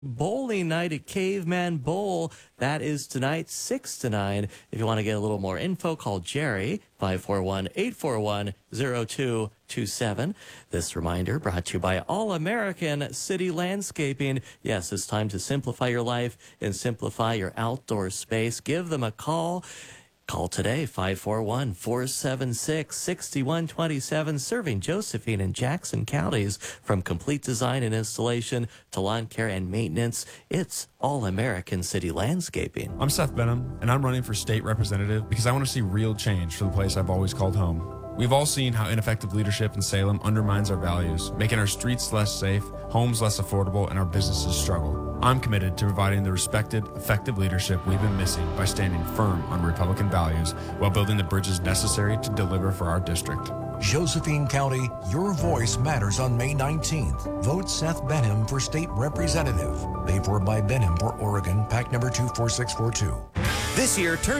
Bowling night at Caveman Bowl. That is tonight, 6 to 9. If you want to get a little more info, call Jerry, 541-841-0227. This reminder brought to you by All-American City Landscaping. Yes, it's time to simplify your life and simplify your outdoor space. Give them a call. Call today, 541-476-6127, serving Josephine and Jackson counties. From complete design and installation to lawn care and maintenance, it's All-American City Landscaping. I'm Seth Benham, and I'm running for state representative because I want to see real change for the place I've always called home. We've all seen how ineffective leadership in Salem undermines our values, making our streets less safe, homes less affordable, and our businesses struggle. I'm committed to providing the respected, effective leadership we've been missing by standing firm on Republican values while building the bridges necessary to deliver for our district. Josephine County, your voice matters on May 19th. Vote Seth Benham for state representative. Paid for by Benham for Oregon, PAC number 24642. This year, turn